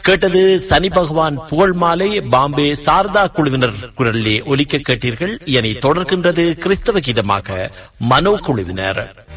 கேட்டது சனி பகவான் புகழ் மாலை பாம்பே சாரதா குழுவினர் குரலிலே ஒலிக்க கேட்டீர்கள். இதனை தொடர்கின்றது கிறிஸ்தவ கீதமாக மனோ குழுவினர்.